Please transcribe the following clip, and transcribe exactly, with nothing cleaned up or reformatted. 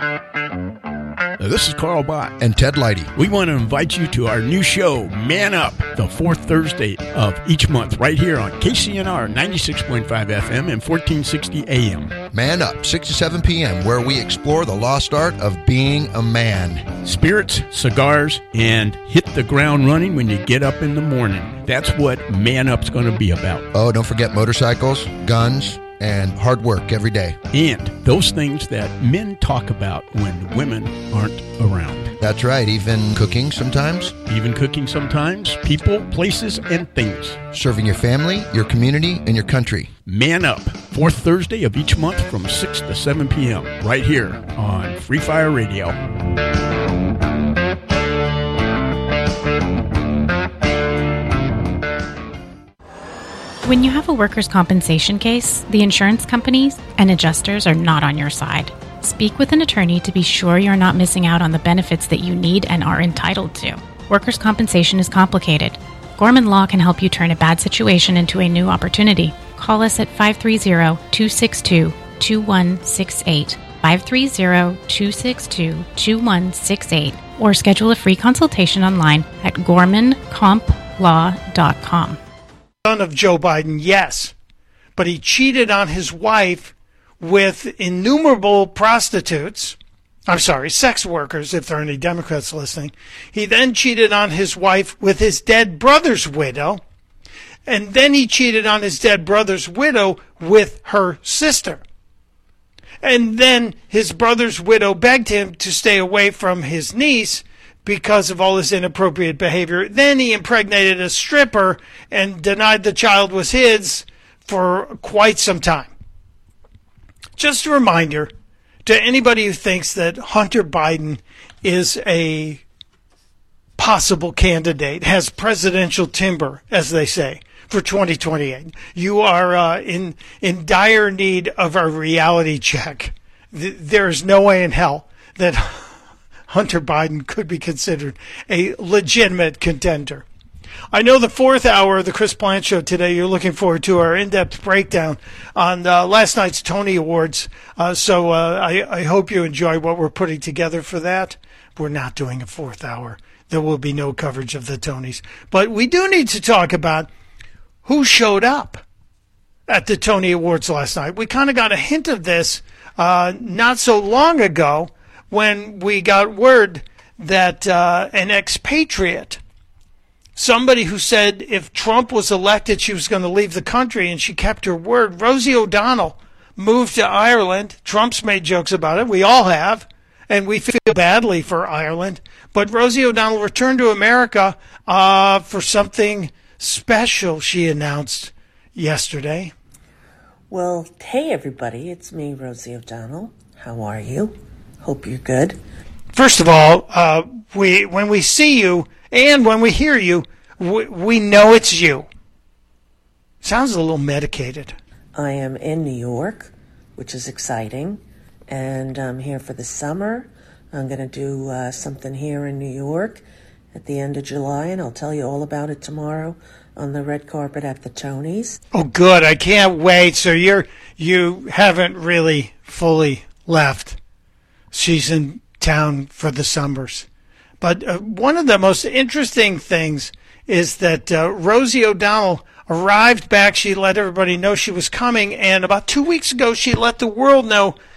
This is Carl Bott and Ted Leidy. We want to invite you to our new show, Man Up, the fourth Thursday of each month, right here on K C N R ninety-six point five F M and fourteen sixty A M. Man Up, six to seven p.m., where we explore the lost art of being a man. Spirits, cigars, and hit the ground running when you get up in the morning. That's what Man Up's going to be about. Oh, don't forget motorcycles, guns, and hard work every day. And those things that men talk about when women aren't around. That's right, even cooking sometimes. Even cooking sometimes, people, places, and things. Serving your family, your community, and your country. Man Up, fourth Thursday of each month from six to seven p.m. right here on Free Fire Radio. When you have a workers' compensation case, the insurance companies and adjusters are not on your side. Speak with an attorney to be sure you're not missing out on the benefits that you need and are entitled to. Workers' compensation is complicated. Gorman Law can help you turn a bad situation into a new opportunity. Call us at five three zero, two six two, two one six eight, five three zero, two six two, two one six eight, or schedule a free consultation online at gorman comp law dot com. Son of Joe Biden, yes, but he cheated on his wife with innumerable prostitutes. I'm sorry, sex workers, if there are any Democrats listening. He then cheated on his wife with his dead brother's widow, and then he cheated on his dead brother's widow with her sister. And then his brother's widow begged him to stay away from his niece because of all his inappropriate behavior. Then he impregnated a stripper and denied the child was his for quite some time. Just a reminder to anybody who thinks that Hunter Biden is a possible candidate, has presidential timber, as they say, for twenty twenty-eight. You are uh, in, in dire need of a reality check. There is no way in hell that Hunter Biden could be considered a legitimate contender. I know the fourth hour of the Chris Plant Show today, you're looking forward to our in-depth breakdown on uh, last night's Tony Awards. Uh, so uh, I, I hope you enjoy what we're putting together for that. We're not doing a fourth hour. There will be no coverage of the Tonys. But we do need to talk about who showed up at the Tony Awards last night. We kind of got a hint of this uh, not so long ago, when we got word that uh, an expatriate, somebody who said if Trump was elected, she was going to leave the country, and she kept her word, Rosie O'Donnell, moved to Ireland. Trump's made jokes about it. We all have, and we feel badly for Ireland. But Rosie O'Donnell returned to America uh, for something special, she announced yesterday. Well, hey, everybody. It's me, Rosie O'Donnell. How are you? Hope you're good. First of all, uh, we when we see you and when we hear you, we, we know it's you. Sounds a little medicated. I am in New York, which is exciting, and I'm here for the summer. I'm going to do uh, something here in New York at the end of July, and I'll tell you all about it tomorrow on the red carpet at the Tonys. Oh, good. I can't wait. So you're you haven't really fully left. She's in town for the summers. But uh, one of the most interesting things is that uh, Rosie O'Donnell arrived back. She let everybody know she was coming. And about two weeks ago, she let the world know